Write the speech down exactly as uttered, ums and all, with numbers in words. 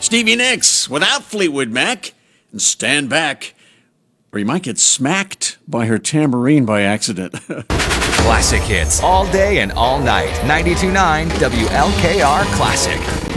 Stevie Nicks without Fleetwood Mac. And Stand Back, or you might get smacked by her tambourine by accident. Classic hits all day and all night. ninety-two point nine W L K R Classic.